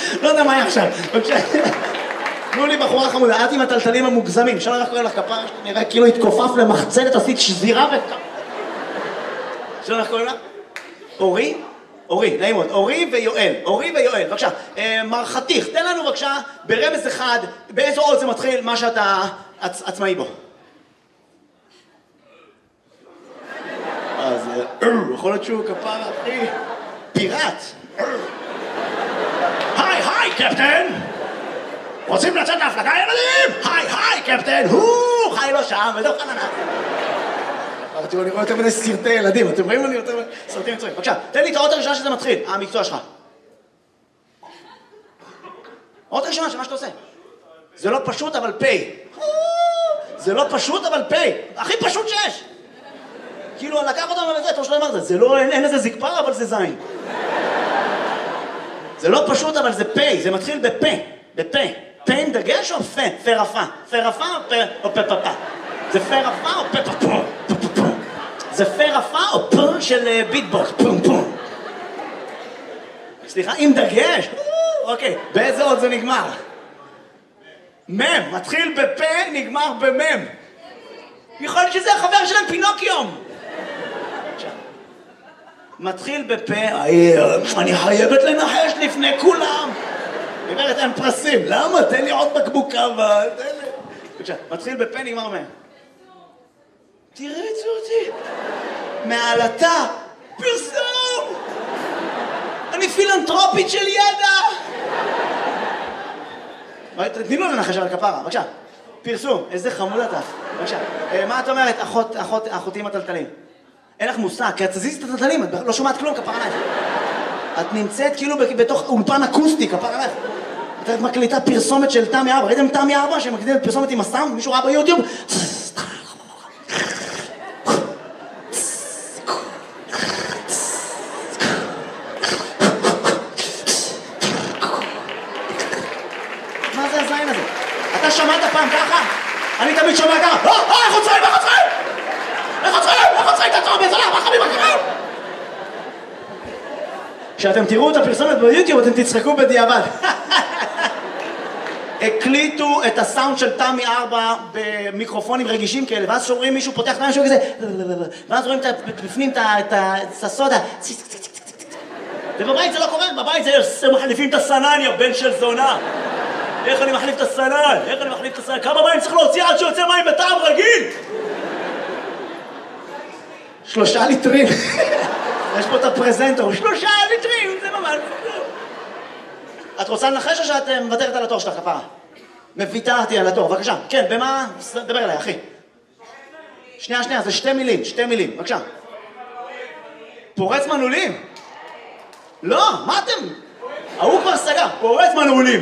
לא יודע מה היה עכשיו. תנו לי בחורה חמודה, את עם הטלטלים המוגזמים, אפשר לך קורא לך כפרה, נראה כאילו התכופף למחצלת, עשית שזירה אפשר לך קורא לך? אורי? אורי, נעים מאוד, אורי ויואל, בבקשה. מר חתיך, תן לנו בבקשה ברמז אחד, באיזו עוד זה מתחיל מה שאתה עצמאי בו. אז יכול להיות שהוא כפרה, אחי, פיראט. היי, קפטן! רוצים לצאת להפלגה, ילדים? היי, קפטן! חי לו שם, ודוח חננה. אני רואה יותר מדי סרטי ילדים, אתם רואים אני יותר מדי סרטים מצויים. בבקשה, תן לי את האות הראשונה שזה מתחיל, המקצוע שלך. האות הראשונה של מה שאתה עושה. זה לא פשוט, אבל פי. זה לא פשוט, אבל פי. הכי פשוט שיש. כאילו, לקח אותם על זה, אתה שלא אמרת, זה לא, אין איזה זקפר, אבל זה זין. זה לא פשוט, אבל זה פי, זה מתחיל בפה, בפה. פה עם דגש או פה? פה רפה. פה רפה או פה פפה? זה פה רפה או פה פפה? זה פה רפה או פה של ביטבוקס? פום פום. סליחה, עם דגש? אוקיי, באיזה עוד זה נגמר? מם, מתחיל בפה, נגמר במם. יכול להיות שזה החבר שלהם פינוקיום. מתחיל בפה, אני חייבת לנחש לפני כולם. היא אומרת, אין פרסים. למה? תן לי עוד בקבוקה, תן לי. מתחיל בפה, נגמר מהם. תרצו אותי. מעלתה, פרסום. אני פילנטרופית של ידע. תני לו לנחש על הכפרה, בבקשה. פרסום, איזה חמוד אתה. בבקשה. מה את אומרת, אחותים הטלטלים? אין לך מושג, כי את תזיז את הטלטלים, את לא שומעת כלום, כפרה עלייך. את נמצאת כאילו בתוך אולפן אקוסטי, כפרה עלייך. את מקליטה פרסומת של תמי ארבע. ראיתם תמי ארבע שמקליטה פרסומת עם הסאונד? מישהו ראה ביוטיוב? מה זה הזין הזה? אתה שמעת פעם ככה? אני תמיד שומע ככה. איך עוצרים? תעצור בזולה, מה חביב הקרב? כשאתם תראו את הפרסומת ביוטיוב, אתם תצחקו בדיעבד. הקליטו את הסאונד של תמי ארבע במיקרופונים רגישים כאלה, ואז שומעים מישהו פותח את משהו כזה, ואז רואים בפנים את הסודה. ובבית זה לא קורה, בבית זה מחליפים את הסנן, יא בן של זונה. איך אני מחליף את הסנן? כמה מים צריך להוציא עד שיוצא מים בטעם רגיל? 3 ליטרים. יש פה את הפרזנטור, 3 ליטרים, זה ממש. את רוצה לנחש או שאת מוותרת על התור שלך, כפרה? מוותרתי על התור, בבקשה. כן, במה? דבר אליי, אחי. שנייה, זה 2 מילים, בבקשה. פורץ מנעולים? לא, מה אתם? ההוא כבר סגר, פורץ מנעולים.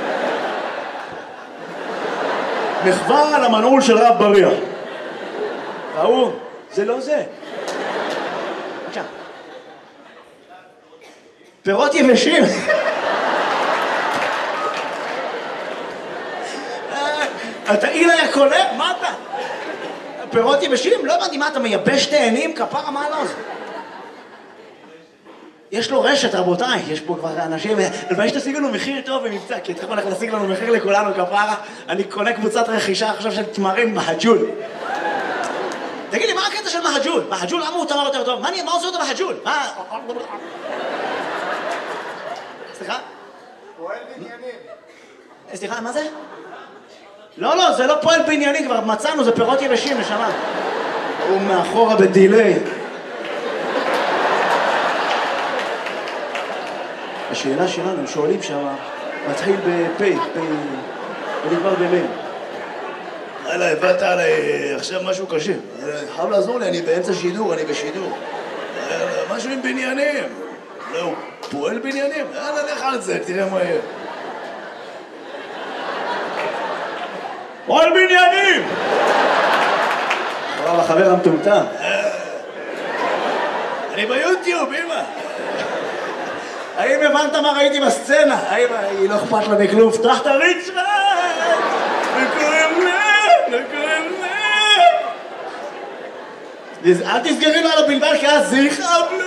מחווה על המנעול של רב בריח. ההוא, זה לא זה. בבקשה. פירות יבשים. אתה אילה היה קולה? מה אתה? פירות יבשים? לא הבנתי, מה אתה מייבש תאנים? כפרה, מה לא זה? יש לו רשת, רבותיי, יש פה כבר אנשים, אבל שתשיג לנו מחיר טוב במבצע, כי אתכם הולך להשיג לנו מחיר לכולנו, כפרה, אני קונה קבוצת רכישה עכשיו של תמרים מהג'ול. תגיד לי, מה הקטע של מהג'ול? מהג'ול, למה הוא תמר יותר טוב? מה עושה אותו מהג'ול? סליחה? פועל בניינים. סליחה, מה זה? לא, זה לא פועל בניינים, כבר מצאנו, זה פירות יבשים, נשמה. הוא מאחורה בדילי. השאלה שלנו, הם שואלים שם, מתחיל בפי, ונגמר במין. הלאה, הבאת עליי עכשיו משהו קשה. חייב לעזור לי, אני באמצע שידור, אני בשידור. משהו עם בניינים. לא, הוא פועל בניינים? יאללה, לך על זה, תראה מה יהיה. פועל בניינים! וואלה, חבר המטומטם. אני ביוטיוב, אמא. האם הבנת מה ראיתי בסצנה? האם היא לא אכפת לה מכלום? פתח את הריצ'רד! וקוראים אל תסגרי לו על הבלבל, כי אז זה יכאב לו!